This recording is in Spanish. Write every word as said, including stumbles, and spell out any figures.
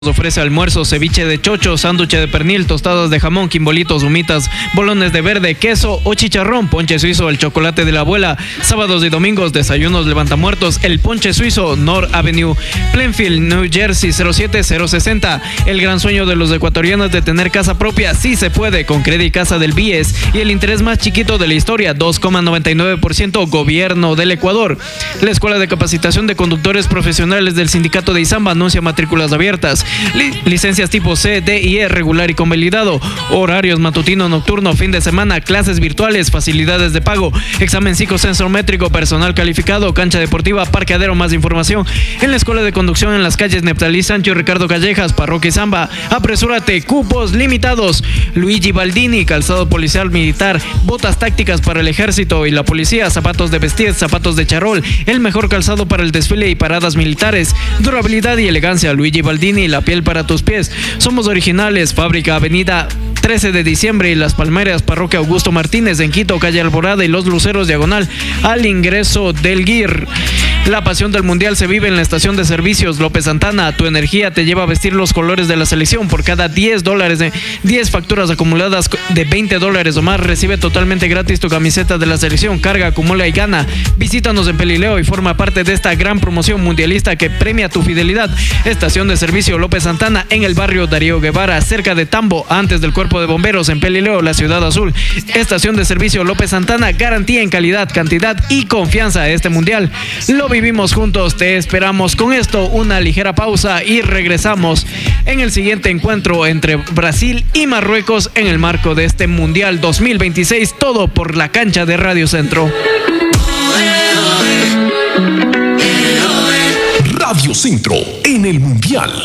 Ofrece almuerzo, ceviche de chocho, sándwich de pernil, tostadas de jamón, quimbolitos, humitas, bolones de verde, queso o chicharrón, ponche suizo, el chocolate de la abuela, sábados y domingos, desayunos levantamuertos, el ponche suizo, North Avenue, Plainfield, New Jersey, cero siete cero sesenta. El gran sueño de los ecuatorianos de tener casa propia, sí se puede, con Credit Casa del B I E S y el interés más chiquito de la historia, dos coma noventa y nueve por ciento, Gobierno del Ecuador. La Escuela de Capacitación de Conductores Profesionales del Sindicato de Izamba anuncia matrículas abiertas. Licencias tipo C, D y E, regular y convalidado. Horarios matutino, nocturno, fin de semana, clases virtuales, facilidades de pago, examen psicosensométrico, personal calificado, cancha deportiva, parqueadero. Más información en la Escuela de Conducción en las calles Neptalí Sancho y Ricardo Callejas, Parroquia Izamba. Apresúrate, cupos limitados. Luigi Baldini, calzado policial militar, botas tácticas para el ejército y la policía, zapatos de vestir, zapatos de charol, el mejor calzado para el desfile y paradas militares, durabilidad y elegancia. Luigi Baldini, la piel para tus pies. Somos originales. Fábrica Avenida trece de diciembre y Las Palmeras, Parroquia Augusto Martínez en Quito, calle Alborada y Los Luceros, diagonal al ingreso del G I R. La pasión del mundial se vive en la estación de servicios López Santana. Tu energía te lleva a vestir los colores de la selección. Por cada diez dólares de diez facturas acumuladas de veinte dólares o más, recibe totalmente gratis tu camiseta de la selección. Carga, acumula y gana. Visítanos en Pelileo y forma parte de esta gran promoción mundialista que premia tu fidelidad. Estación de servicio López Santana en el barrio Darío Guevara, cerca de Tambo, antes del Cuerpo de Bomberos en Pelileo, la Ciudad Azul. Estación de servicio López Santana, garantía en calidad, cantidad y confianza. Este mundial lo vivimos juntos. Te esperamos. Con esto, una ligera pausa y regresamos en el siguiente encuentro entre Brasil y Marruecos en el marco de este Mundial dos mil veintiséis. Todo por la cancha de Radio Centro. Radio Centro en el Mundial.